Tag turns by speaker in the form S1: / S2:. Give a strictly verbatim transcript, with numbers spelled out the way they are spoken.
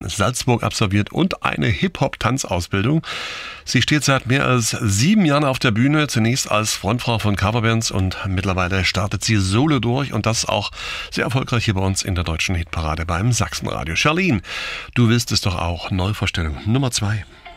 S1: Salzburg absolviert und eine Hip-Hop-Tanzausbildung. Sie steht seit mehr als sieben Jahren auf der Bühne, zunächst als Frontfrau von Coverbands und mittlerweile startet sie solo durch und das auch sehr erfolgreich hier bei uns in der deutschen Hitparade beim Sachsenradio. Charlene, du willst es doch auch. Neuvorstellung Nummer zwei.